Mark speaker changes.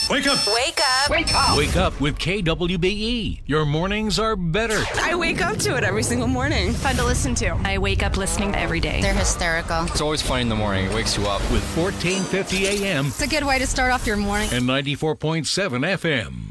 Speaker 1: Wake up!
Speaker 2: Wake up.
Speaker 3: Wake up!
Speaker 1: Wake up with KWBE. Your mornings are better.
Speaker 4: I wake up to it every single morning.
Speaker 5: Fun to listen to.
Speaker 6: I wake up listening every day.
Speaker 7: They're hysterical.
Speaker 3: It's always fun in the morning. It wakes you up.
Speaker 1: With 1450 AM
Speaker 7: It's a good way to start off your morning.
Speaker 1: and 94.7 FM.